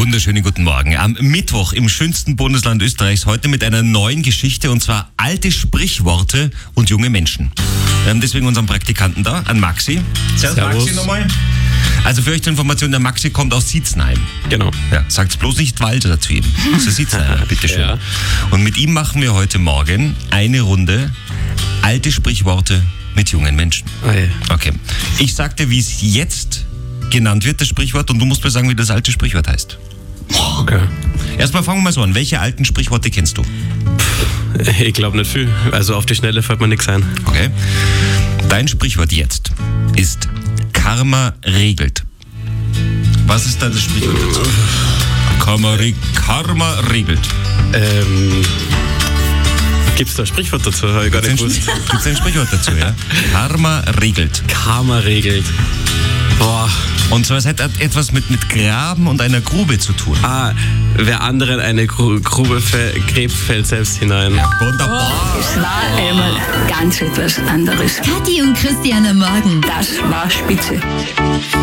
Wunderschönen guten Morgen. Am Mittwoch im schönsten Bundesland Österreichs heute mit einer neuen Geschichte und zwar alte Sprichworte und junge Menschen. Wir haben deswegen unseren Praktikanten da, an Maxi. Servus. Maxi nochmal. Also für euch die Information, der Maxi kommt aus Sietzenheim. Genau. Ja, sagt's bloß nicht Walter zu ihm. Das ist Sietzenheim, bitteschön. Ja. Und mit ihm machen wir heute Morgen eine Runde alte Sprichworte mit jungen Menschen. Ei. Okay. Ich sag dir, wie es jetzt genannt wird, das Sprichwort, und du musst mir sagen, wie das alte Sprichwort heißt. Okay. Erstmal fangen wir mal so an. Welche alten Sprichworte kennst du? Ich glaube nicht viel. Also auf die Schnelle fällt mir nichts ein. Okay. Dein Sprichwort jetzt ist Karma regelt. Was ist da das Sprichwort dazu? Karma regelt. Gibt's da ein Sprichwort dazu? Habe ich gar nicht gewusst. Gibt es ein Sprichwort dazu, ja? Karma regelt. Karma regelt. Boah. Und zwar, es hat etwas mit Graben und einer Grube zu tun. Wer anderen eine Grube gräbt, fällt selbst hinein. Wunderbar. Es war einmal ganz etwas anderes. Kathi und Christian am Morgen. Das war spitze.